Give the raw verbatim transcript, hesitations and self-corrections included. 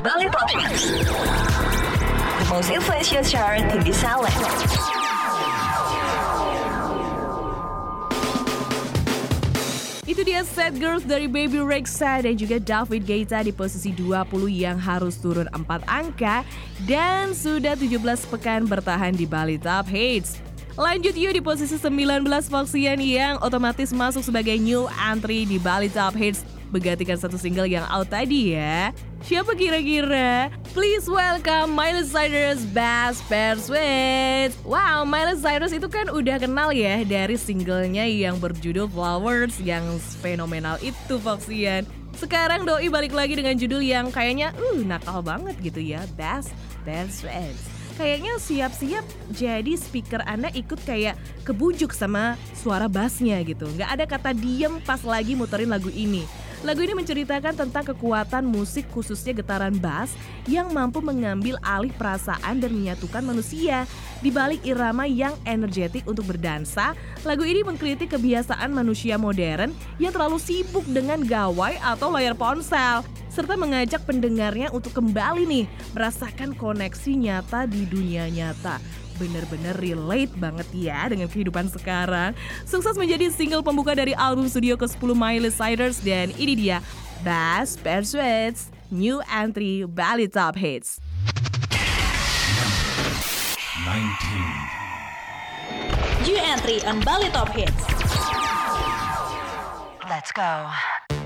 Bali Top Hits, the most influential chart in the Salad. Itu dia Sad Girls dari Baby Rexha dan juga David Guetta di posisi dua puluh yang harus turun empat angka dan sudah tujuh belas pekan bertahan di Bali Top Hits. Lanjut yuk di posisi sembilan belas Foxian yang otomatis masuk sebagai new entry di Bali Top Hits, menggantikan satu single yang out tadi ya. Siapa kira-kira? Please welcome Miley Cyrus Best Persuade. Wow, Miley Cyrus itu kan udah kenal ya dari singlenya yang berjudul Flowers yang fenomenal itu Foxian. Sekarang Doi balik lagi dengan judul yang kayaknya uh nakal banget gitu ya, Best Persuade. Kayaknya siap-siap jadi speaker Anda ikut kayak kebujuk sama suara bassnya gitu. Nggak ada kata diem pas lagi muterin lagu ini. Lagu ini menceritakan tentang kekuatan musik khususnya getaran bass yang mampu mengambil alih perasaan dan menyatukan manusia. Di balik irama yang energetik untuk berdansa, lagu ini mengkritik kebiasaan manusia modern yang terlalu sibuk dengan gawai atau layar ponsel, serta mengajak pendengarnya untuk kembali nih merasakan koneksi nyata di dunia nyata. Bener-bener relate banget ya dengan kehidupan sekarang. Sukses menjadi single pembuka dari album studio kesepuluh Miley Cyrus dan ini dia Best Persuades New Entry Bali Top Hits. nineteen. New entry on Bali Top Hits. Let's go.